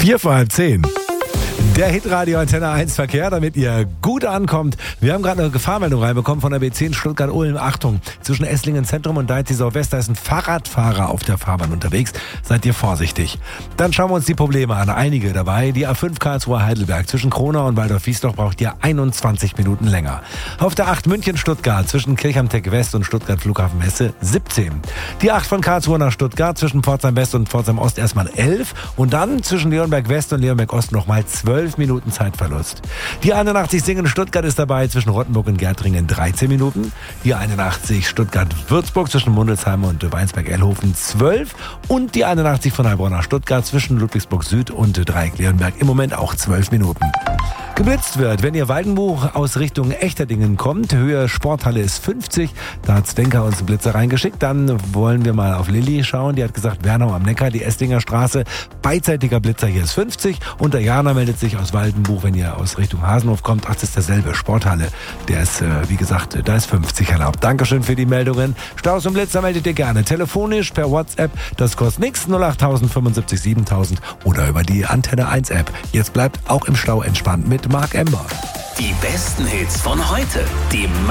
9:45. Der Hitradio Antenne 1 Verkehr, damit ihr gut ankommt. Wir haben gerade eine Gefahrmeldung reinbekommen von der B10 Stuttgart-Ulm. Achtung, zwischen Esslingen Zentrum und Deizisau West, da ist ein Fahrradfahrer auf der Fahrbahn unterwegs. Seid ihr vorsichtig. Dann schauen wir uns die Probleme an. Einige dabei. Die A5 Karlsruhe Heidelberg zwischen Kronau und Waldorf-Wiesloch braucht ihr 21 Minuten länger. Auf der 8 München-Stuttgart zwischen Kirchheim-Tech West und Stuttgart-Flughafen Messe 17. Die 8 von Karlsruhe nach Stuttgart zwischen Pforzheim West und Pforzheim Ost erstmal 11. Und dann zwischen Leonberg West und Leonberg Ost nochmal 12 Minuten Zeitverlust. Die 81 Singen-Stuttgart ist dabei zwischen Rottenburg und Gärtringen 13 Minuten. Die 81 Stuttgart-Würzburg zwischen Mundelsheim und Weinsberg-Ellhofen 12. Und die 81 von Heilbronn nach Stuttgart zwischen Ludwigsburg Süd und Dreieck-Leonberg im Moment auch 12 Minuten. Geblitzt wird, wenn ihr Waldenbuch aus Richtung Echterdingen kommt. Höhe Sporthalle ist 50. Da hat Stenker uns einen Blitzer reingeschickt. Dann wollen wir mal auf Lilly schauen. Die hat gesagt, Wernau am Neckar, die Esslinger Straße. Beidseitiger Blitzer hier ist 50. Und der Jana meldet sich aus Waldenbuch, wenn ihr aus Richtung Hasenhof kommt. Ach, das ist derselbe. Sporthalle. Der ist, wie gesagt, da ist 50 erlaubt. Dankeschön für die Meldungen. Staus und Blitzer meldet ihr gerne. Telefonisch, per WhatsApp. Das kostet nichts. 08000 75 7000 oder über die Antenne 1 App. Jetzt bleibt auch im Stau entspannt mit Marc Ember. Die besten Hits von heute. Die